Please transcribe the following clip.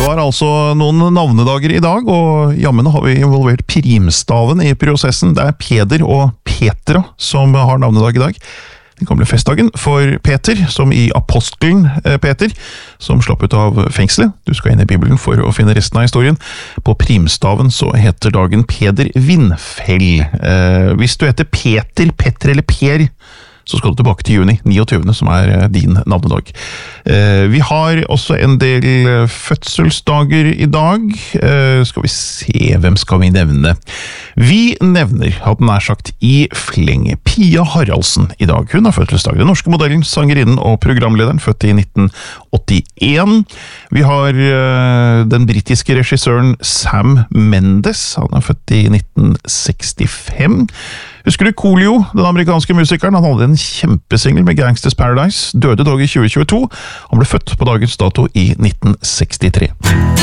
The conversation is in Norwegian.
var altså noen navnedager i dag, og jammen har vi involvert primstaven i prosessen. Det er Peder og Petra som har navnedag i dag. Den gamle festdagen for Peter, som i apostelen Peter, som slapp ut av fengselet. Du skal inn i Bibelen for å finne resten av historien. På primstaven så heter dagen Peder Vindfell. Hvis du heter Peter, Petter eller Per, så skal du tilbake til juni 29., som er din navnedag. Vi har også en del fødselsdager i dag. Skal vi se, hvem skal vi nevne? Vi nevner, hadde nær sagt, i fleng Pia Haraldsen i dag. Hun har fødselsdag. Den norske modellen, sangerinnen og programlederen, født i 1981. Vi har den britiske regissøren Sam Mendes. Han er født i 1965. Husker du Coolio, den amerikanske musikeren? Han hadde en kjempesingel med Gangsters Paradise, døde dog i 2022. Han ble født på dagens dato i 1963.